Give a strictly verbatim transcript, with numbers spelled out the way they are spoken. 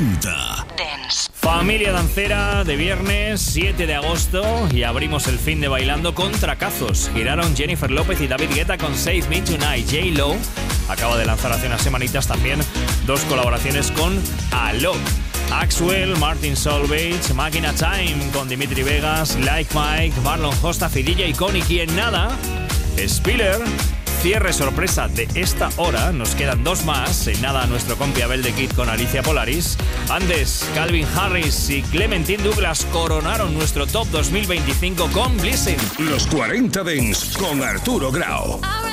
cuarenta. Dance. Familia dancera de viernes siete de agosto y abrimos el fin de bailando con tracazos. Giraron Jennifer López y David Guetta con Save Me Tonight. J-Lo acaba de lanzar hace unas semanitas también dos colaboraciones con Alok. Axwell, Martin Solveig, Máquina Time con Dimitri Vegas, Like Mike, Marlon Hostaf y D J Connick. Y en nada, Spiller. Cierre sorpresa de esta hora. Nos quedan dos más. En nada, nuestro compi Abel de Kid con Alicia Polaris. Antes, Calvin Harris y Clementine Douglas coronaron nuestro Top dos mil veinticinco con Blissing. Los cuarenta Dance con Arturo Grau.